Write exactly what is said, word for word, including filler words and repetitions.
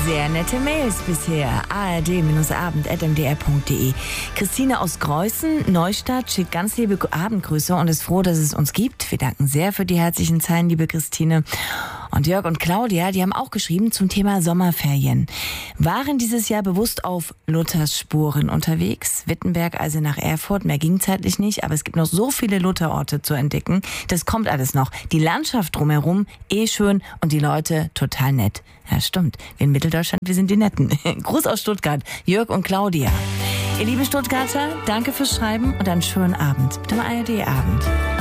Sehr nette Mails bisher. a r d abend at m d r punkt d e. Christine aus Greußen, Neustadt, schickt ganz liebe Abendgrüße und ist froh, dass es uns gibt. Wir danken sehr für die herzlichen Zeilen, liebe Christine. Und Jörg und Claudia, die haben auch geschrieben zum Thema Sommerferien. Waren dieses Jahr bewusst auf Luthers Spuren unterwegs. Wittenberg, also nach Erfurt. Mehr ging zeitlich nicht, aber es gibt noch so viele Lutherorte zu entdecken. Das kommt alles noch. Die Landschaft drumherum, eh schön und die Leute total nett. Ja, stimmt. Wir in Mitteldeutschland, wir sind die Netten. Gruß aus Stuttgart, Jörg und Claudia. Ihr liebe Stuttgarter, danke fürs Schreiben und einen schönen Abend mit dem A R D-Abend.